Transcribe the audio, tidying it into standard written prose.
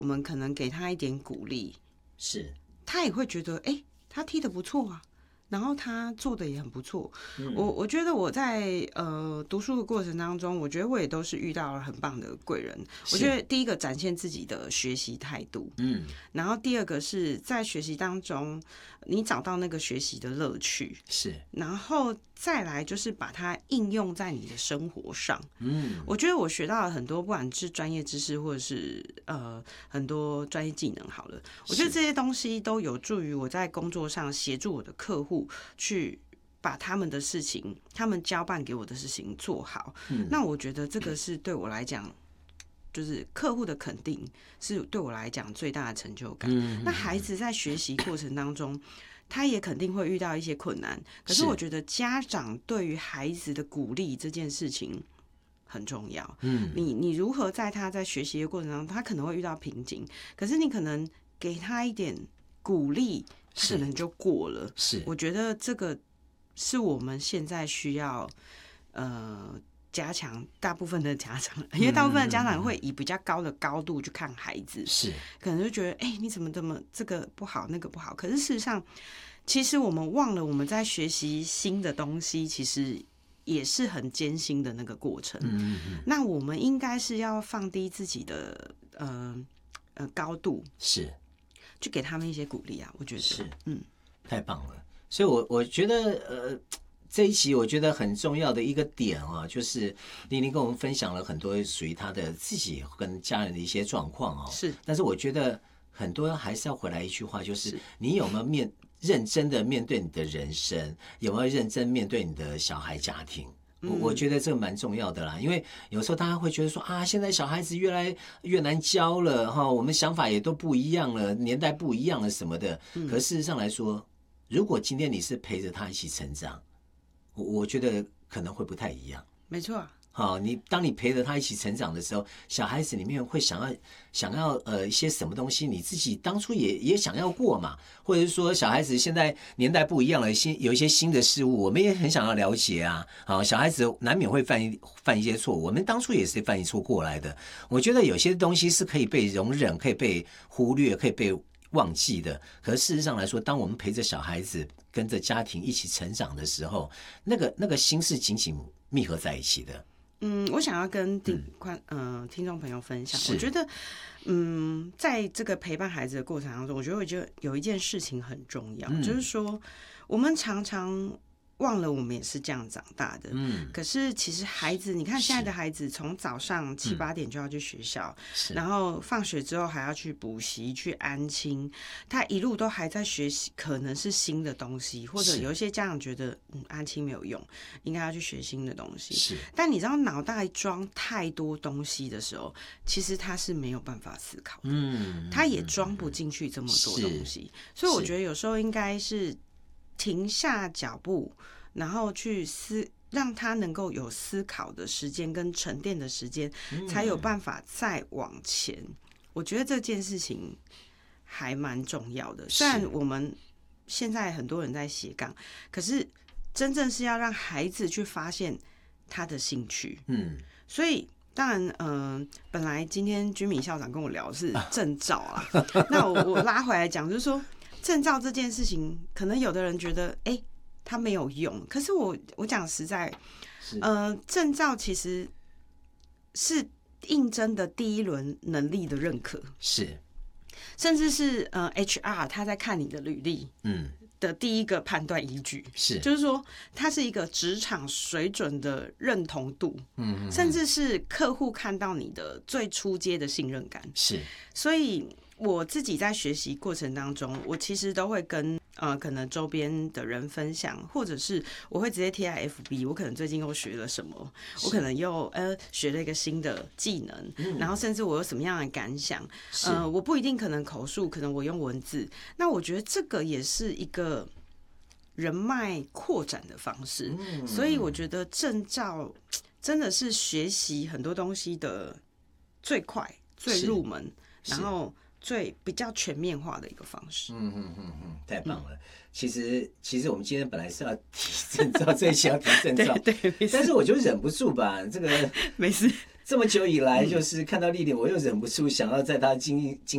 我们可能给他一点鼓励， 是他也会觉得，他踢得不错啊，然后他做的也很不错。我觉得我在读书的过程当中，我觉得我也都是遇到了很棒的贵人。我觉得第一个展现自己的学习态度，然后第二个是在学习当中，你找到那个学习的乐趣， 是， 然后再来就是把它应用在你的生活上。我觉得我学到了很多，不管是专业知识或者是很多专业技能好了，我觉得这些东西都有助于我在工作上协助我的客户去把他们的事情，他们交办给我的事情做好。那我觉得这个是对我来讲，就是客户的肯定是对我来讲最大的成就感。那孩子在学习过程当中，他也肯定会遇到一些困难，可是我觉得家长对于孩子的鼓励这件事情很重要。你如何在他在学习的过程当中，他可能会遇到瓶颈，可是你可能给他一点鼓励，他可能就过了。 是， 我觉得这个是我们现在需要加强大部分的家长，因为大部分的家长会以比较高的高度去看孩子， 是可能就觉得你怎么这个不好那个不好，可是事实上，其实我们忘了我们在学习新的东西，其实也是很艰辛的那个过程。那我们应该是要放低自己的高度， 是去给他们一些鼓励啊。我觉得是，太棒了。所以我觉得这一期我觉得很重要的一个点啊，就是玲玲跟我们分享了很多属于她的自己跟家人的一些状况是， 但是我觉得很多还是要回来一句话，就是你有没有认真的面对你的人生，有没有认真面对你的小孩家庭？我觉得这个蛮重要的啦，因为有时候大家会觉得说啊，现在小孩子越来越难教了哈，我们想法也都不一样了，年代不一样了什么的。可事实上来说，如果今天你是陪着他一起成长，我觉得可能会不太一样。 没错。 好，当你陪着他一起成长的时候，小孩子里面会想要一些什么东西，你自己当初也想要过嘛，或者是说小孩子现在年代不一样了，有一些新的事物，我们也很想要了解啊。好，小孩子难免会犯一些错，我们当初也是犯一错过来的。我觉得有些东西是可以被容忍，可以被忽略，可以被忘记的。可是事实上来说，当我们陪着小孩子跟着家庭一起成长的时候，那个心是紧紧密合在一起的。 我想要跟听众朋友分享，我觉得，在这个陪伴孩子的过程当中，我觉得有一件事情很重要，就是说，我们常常忘了我们也是这样长大的。可是其实孩子，你看现在的孩子，从早上7、8点就要去学校，然后放学之后还要去补习、去安亲，他一路都还在学习，可能是新的东西，或者有一些家长觉得安亲没有用，应该要去学新的东西。 是， 但你知道脑袋装太多东西的时候，其实他是没有办法思考的，他也装不进去这么多东西，所以我觉得有时候应该是停下脚步，然后去让他能够有思考的时间跟沉淀的时间，才有办法再往前。我觉得这件事情还蛮重要的。虽然我们现在很多人在斜杠，可是真正是要让孩子去发现他的兴趣。所以当然，本来今天君敏校长跟我聊的是证照啦，那我拉回来讲，就是说证照这件事情，可能有的人觉得，它没有用。可是我讲实在，证照其实是应征的第一轮能力的认可， 是， 甚至是HR 他在看你的履历，的第一个判断依据，就是说它是一个职场水准的认同度，甚至是客户看到你的最初阶的信任感。是，所以我自己在学习过程当中，我其实都会跟可能周边的人分享，或者是我会直接贴在 FB， 我可能最近又学了什么，我可能又学了一个新的技能，然后甚至我有什么样的感想，我不一定可能口述，可能我用文字，那我觉得这个也是一个人脉扩展的方式，所以我觉得证照真的是学习很多东西的最快、最入门，然后最比较全面化的一个方式。 太棒了。其实我们今天本来是要提证照，这一期要提证照，对，但是我就忍不住吧，这个没事。 这么久以来，就是看到丽丽，我又忍不住想要在她经